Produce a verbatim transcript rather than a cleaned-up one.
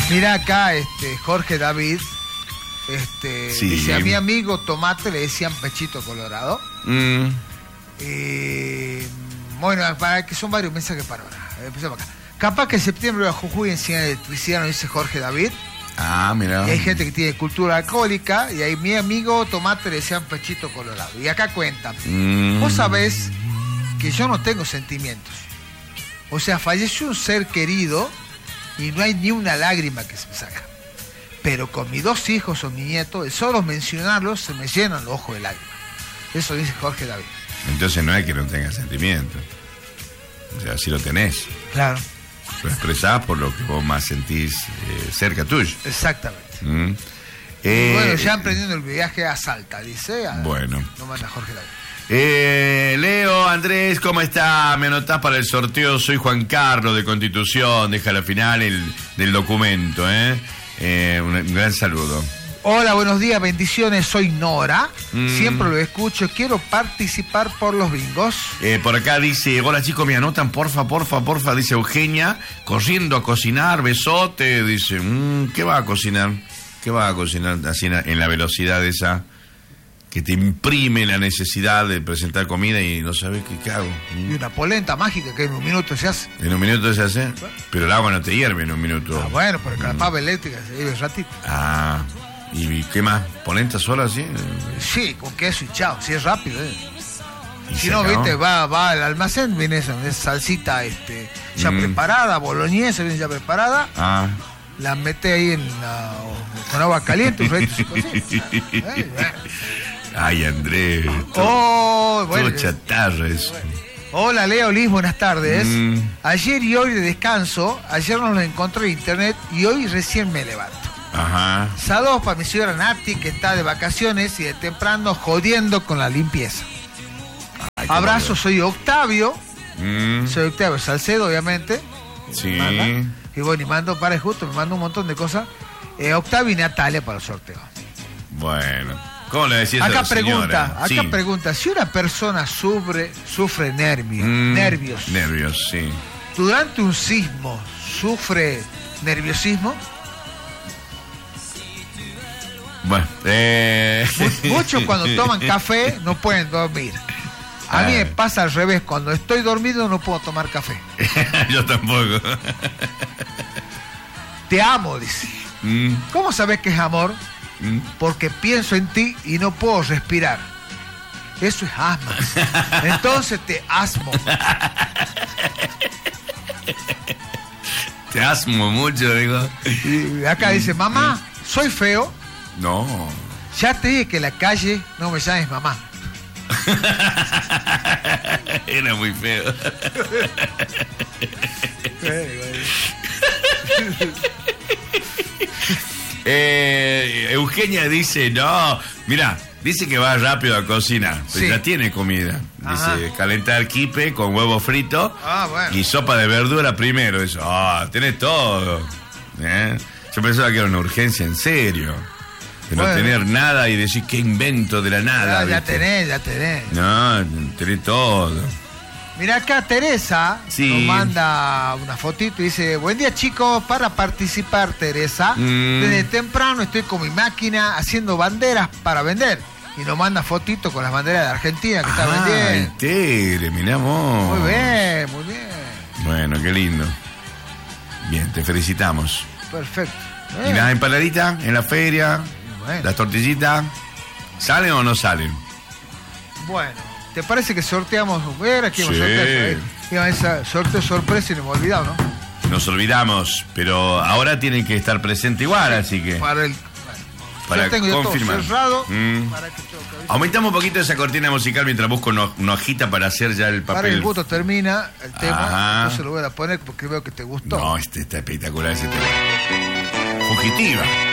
Mirá acá, este, Jorge David, este, Sí. dice, a mi amigo Tomate le decían Pechito Colorado. Mm. Eh, bueno, para que son varios mensajes para ahora. Empecemos acá. Capaz que en septiembre a Jujuy enseñan electricidad, nos dice Jorge David. Ah, mira. Y hay gente que tiene cultura alcohólica, y ahí mi amigo Tomate le decían Pechito Colorado. Y acá cuentan, Mm. vos sabés que yo no tengo sentimientos. O sea, falleció un ser querido y no hay ni una lágrima que se me saca. Pero con mis dos hijos o mi nieto, de solo mencionarlos se me llenan los ojos de lágrimas. Eso dice Jorge David. Entonces no es que no tengas sentimientos. O sea, sí lo tenés. Claro. Lo expresás por lo que vos más sentís eh, cerca tuyo. Exactamente. Mm. Y Eh, bueno, ya emprendiendo el viaje a Salta, dice. A, Bueno. No manda Jorge David. Eh, Leo, Andrés, ¿cómo está? Me anotás para el sorteo. Soy Juan Carlos de Constitución. Deja la final el, del documento, ¿eh? eh un, un gran saludo. Hola, buenos días, bendiciones. Soy Nora. Mm. Siempre lo escucho. Quiero participar por los bingos. Eh, por acá dice, hola chicos, me anotan, porfa, porfa, porfa, dice Eugenia, corriendo a cocinar, besote, dice, mmm, ¿qué va a cocinar? ¿Qué va a cocinar así en la, en la velocidad esa que te imprime la necesidad de presentar comida y no sabes qué, qué hago? Y una polenta mágica que en un minuto se hace. En un minuto se hace, pero el agua no te hierve en un minuto. Ah, bueno, pero la pava eléctrica se lleva un ratito. Ah, ¿y qué más? ¿Polenta sola así? Sí, con queso y chao, si es rápido, ¿eh? ¿Y Si se no, acabó? viste, va, va al almacén, viene esa, esa salsita este, ya Mm. preparada, boloñesa, viene ya preparada, Ah. la mete ahí en la, con agua caliente, un ratito se cocina. Eh, bueno. Ay, Andrés. Oh, bueno. Todo chatarra eso. Hola, Leo Liz, buenas tardes. Mm. Ayer y hoy de descanso, ayer nos lo encontré en internet y hoy recién me levanto. Ajá. Saludos para mi señora Nati, que está de vacaciones y de temprano jodiendo con la limpieza. Ay, qué Abrazo, soy Octavio. Mm. Soy Octavio Salcedo, obviamente. Sí. Manda. Y bueno, y mando, para justo, me mando un montón de cosas. Eh, Octavio y Natalia para el sorteo. Bueno. ¿Cómo le decías a Acá la pregunta, señora? acá Sí. pregunta, si una persona sufre, sufre nervios, Mm, nervios, Nervios, sí. durante un sismo, ¿sufre nerviosismo? Bueno, eh... Mu- Muchos cuando toman café no pueden dormir. A mí Ah. me pasa al revés, cuando estoy dormido no puedo tomar café. Yo tampoco. Te amo, dice. Mm, ¿Cómo sabes que es amor? mm. Porque pienso en ti y no puedo respirar. Eso es asma. Entonces te asmo. Te asmo mucho, digo. Y acá dice, mamá, soy feo. No. Ya te dije que en la calle no me llames mamá. Era muy feo. eh, Eugenia dice, no, mira, dice que va rápido a cocinar, pero Sí. ya tiene comida. Ajá. Dice, calentar quipe con huevo frito Ah, bueno. y sopa de verdura primero. Eso, ah, tenés todo. ¿Eh? Yo pensaba que era una urgencia en serio. De no Bueno. tener nada y decir qué invento de la nada. Ah, ya ¿viste? tenés, ya tenés. No, tenés todo. Mira acá Teresa Sí. nos manda una fotito y dice, buen día chicos, para participar Teresa, Mm. desde temprano estoy con mi máquina haciendo banderas para vender. Y nos manda fotito con las banderas de Argentina que está Ah, vendiendo. Tere, mirá vos. Muy bien, muy bien. Bueno, qué lindo. Bien, te felicitamos. Perfecto. ¿Y Eh, las empanaditas en la feria? bueno. ¿Las tortillitas? ¿Salen o no salen? Bueno, ¿te parece que sorteamos? Era que íbamos Sí. a sortear. Iba a esa sorteo sorpresa y no me he olvidado, ¿no? Nos olvidamos, pero ahora tienen que estar presentes igual, así que... Para el. Para Yo tengo ya todo confirmar. cerrado. Mm. Para que todo cabeza- Aumentamos un poquito esa cortina musical mientras busco una, una hojita para hacer ya el Para papel. el gusto termina el tema. Ajá. No se lo voy a poner porque veo que te gustó. No, este está espectacular ese tema. Fugitiva.